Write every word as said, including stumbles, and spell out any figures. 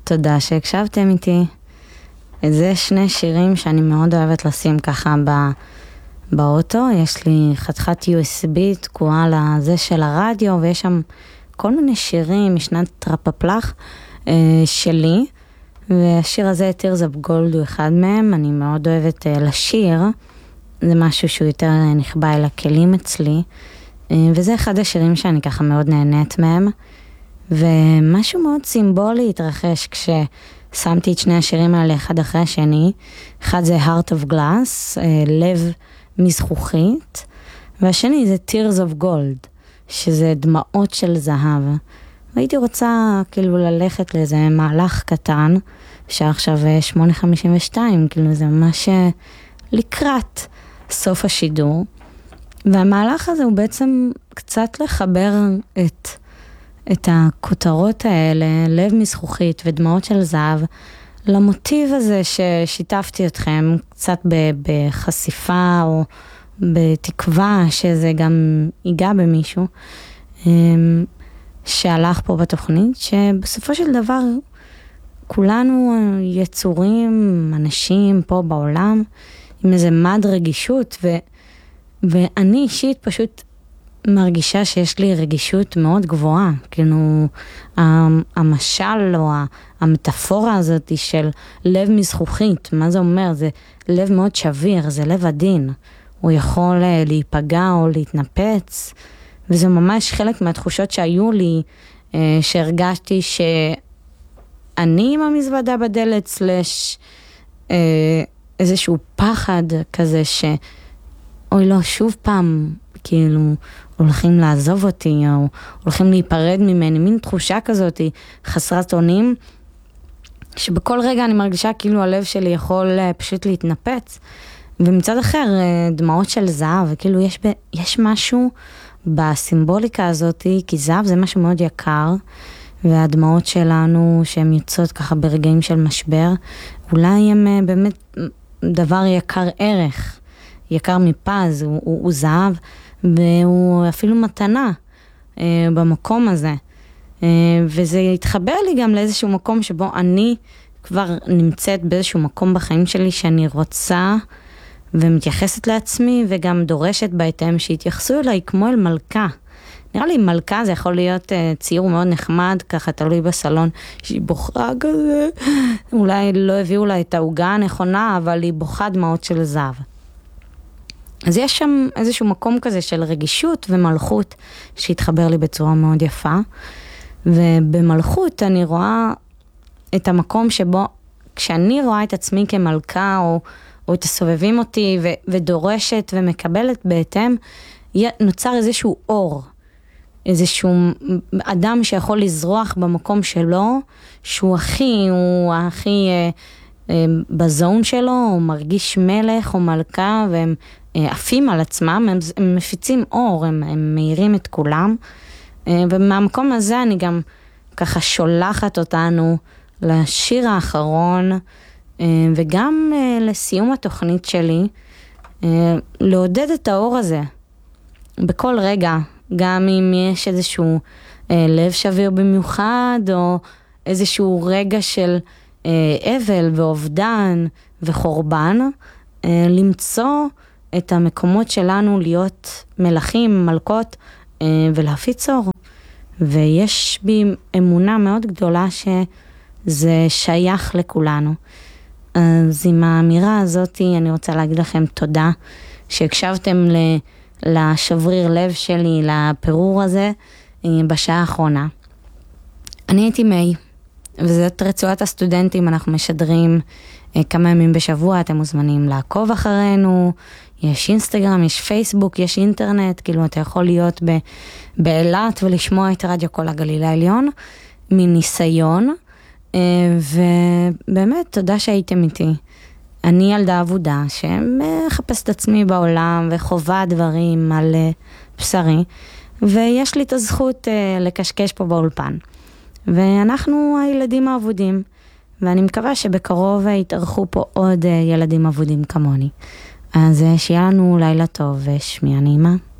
תודה שהקשבתם איתי. זה שני שירים שאני מאוד אוהבת לשים ככה בא... באוטו. יש לי חתיכת יו אס בי תקועה לזה של הרדיו, ויש שם כל מיני שירים משנת טרפפלח אה, שלי, והשיר הזה, Tears of Gold, הוא אחד מהם. אני מאוד אוהבת אה, לשיר, זה משהו שהוא יותר נחבא אל הכלים אצלי, אה, וזה אחד השירים שאני ככה מאוד נהנית מהם, ומשהו מאוד סימבולי התרחש כששמתי את שני השירים האלה אחד אחרי השני. אחד זה Heart of Glass, אה, לב מזכוכית, והשני זה Tears of Gold, שזה דמעות של זהב. והייתי רוצה כאילו ללכת לאיזה מהלך קטן, שעכשיו שמונה חמישים ושתיים, כאילו זה ממש לקראת סוף השידור, והמהלך הזה הוא בעצם קצת לחבר את, את הכותרות האלה, לב מזכוכית ודמעות של זהב, למוטיב הזה ששיתפתי אתכם קצת בחשיפה או בתקווה שזה גם ייגע במישהו שהלך פה בתוכנית, שבסופו של דבר כולנו יצורים, אנשים פה בעולם עם איזה מד רגישות, ו, ואני אישית פשוט מרגישה שיש לי רגישות מאוד גבוהה. כאילו המשל או המטאפורה הזאת של לב מזכוכית, מה זה אומר? זה לב מאוד שביר, זה לב עדין. הוא יכול להיפגע או להתנפץ, וזה ממש חלק מהתחושות שהיו לי, שהרגשתי שאני עם המזוודה בדלת, סלש איזשהו פחד כזה ש... אוי לא, שוב פעם, כאילו, הולכים לעזוב אותי, או הולכים להיפרד ממני, מין תחושה כזאת, חסרת אונים, שבכל רגע אני מרגישה כאילו הלב שלי יכול פשוט להתנפץ, ומצד אחר, דמעות של זהב, וכאילו יש, ב, יש משהו בסימבוליקה הזאת, כי זהב זה משהו מאוד יקר, והדמעות שלנו, שהן יוצאות ככה ברגעים של משבר, אולי הם באמת דבר יקר ערך, יקר מפז, הוא, הוא, הוא זהב, והוא אפילו מתנה אה, במקום הזה. אה, וזה יתחבר לי גם לאיזשהו מקום שבו אני כבר נמצאת באיזשהו מקום בחיים שלי שאני רוצה ומתייחסת לעצמי, וגם דורשת בהתאם שיתייחסו אליי כמו אל מלכה. נראה לי מלכה זה יכול להיות אה, ציור מאוד נחמד, ככה תלוי בסלון, שהיא בוכה כזה, אולי לא הביאו לה את ההוגה הנכונה, אבל היא בוכה דמעות של זהב. אז יש שם איזשהו מקום כזה של רגישות ומלכות שהתחבר לי בצורה מאוד יפה, ובמלכות אני רואה את המקום שבו כשאני רואה את עצמי כמלכה או, או את הסובבים אותי ו, ודורשת ומקבלת בהתאם, נוצר איזשהו אור, איזשהו אדם שיכול לזרוח במקום שלו, שהוא הכי, הוא הכי אה, אה, בזון שלו, הוא מרגיש מלך או מלכה, והם עפים על עצמם, הם, הם מפיצים אור, הם, הם מאירים את כולם, ומהמקום הזה אני גם ככה שולחת אותנו לשיר האחרון, וגם לסיום התוכנית שלי, לעודד את האור הזה, בכל רגע, גם אם יש איזשהו לב שביר במיוחד, או איזשהו רגע של אבל ואובדן וחורבן, למצוא את המקומות שלנו להיות מלכים, מלכות, ולהפיץ אור. ויש בי אמונה מאוד גדולה שזה שייך לכולנו. אז עם האמירה הזאת אני רוצה להגיד לכם תודה שהקשבתם לשבריר לב שלי, לפירור הזה בשעה האחרונה. אני הייתי מי, וזאת רצועת הסטודנטים, אנחנו משדרים כמה ימים בשבוע, אתם מוזמנים לעקוב אחרינו, יש אינסטגרם, יש פייסבוק, יש אינטרנט, כאילו אתה יכול להיות ב- באילת ולשמוע את רדיו כל הגליל העליון, מניסיון, ובאמת תודה שהייתם איתי. אני ילדה עבודה שמחפשת עצמי בעולם וחובה דברים על בשרי, ויש לי את הזכות לקשקש פה באולפן. ואנחנו הילדים העבודים, ואני מקווה שבקרוב יתארחו פה עוד ילדים עבודים כמוני. אז שיהיה לנו לילה טוב ושמיעה נעימה.